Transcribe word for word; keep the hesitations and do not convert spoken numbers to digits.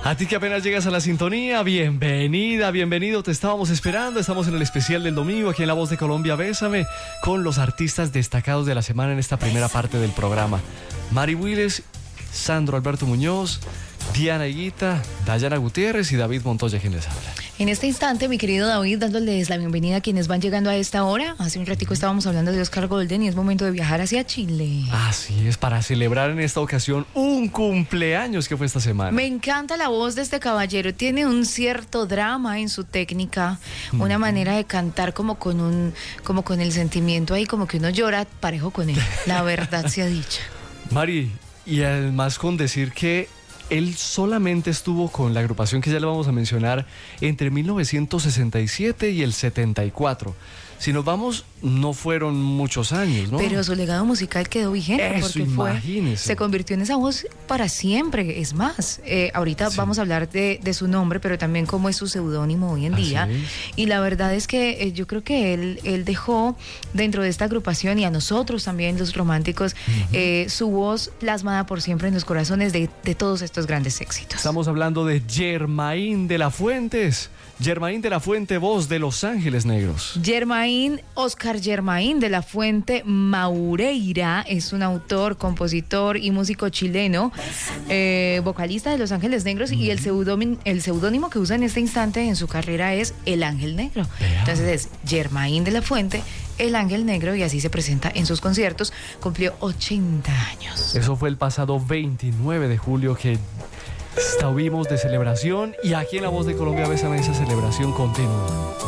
A ti que apenas llegas a la sintonía, bienvenida, bienvenido, te estábamos esperando. Estamos en el especial del domingo aquí en La Voz de Colombia, Bésame, con los artistas destacados de la semana en esta primera parte del programa. Mari Willes, Sandro Alberto Muñoz, Diana Higuita, Dayana Gutiérrez y David Montoya, quien les habla. En este instante, mi querido David, dándoles la bienvenida a quienes van llegando a esta hora. Hace un ratico estábamos hablando de Oscar Golden y es momento de viajar hacia Chile. Así es, para celebrar en esta ocasión un cumpleaños que fue esta semana. Me encanta la voz de este caballero, tiene un cierto drama en su técnica, una mm. manera de cantar como con un, como con el sentimiento ahí, como que uno llora parejo con él, la verdad sea dicha. Mari, y además con decir que él solamente estuvo con la agrupación que ya le vamos a mencionar entre mil novecientos sesenta y siete y el setenta y cuatro. Si nos vamos, no fueron muchos años, ¿no? Pero su legado musical quedó vigente. Eso, porque imagínese. Fue, se convirtió en esa voz para siempre. Es más, eh, ahorita sí. vamos a hablar de, de su nombre, pero también cómo es su seudónimo hoy en Así día. es. Y la verdad es que eh, yo creo que él, él dejó dentro de esta agrupación y a nosotros también, los románticos, uh-huh. eh, su voz plasmada por siempre en los corazones de, de todos estos grandes éxitos. Estamos hablando de Germain de la Fuentes. Germain de la Fuente, voz de Los Ángeles Negros. Germain, Oscar Germain de la Fuente Maureira, es un autor, compositor y músico chileno, eh, vocalista de Los Ángeles Negros, mm. y el seudónimo, el seudónimo que usa en este instante en su carrera es El Ángel Negro. Yeah. Entonces es Germain de la Fuente, El Ángel Negro, y así se presenta en sus conciertos. Cumplió ochenta años. Eso fue el pasado veintinueve de julio que estuvimos de celebración, y aquí en La Voz de Colombia, Bésame, esa celebración continúa.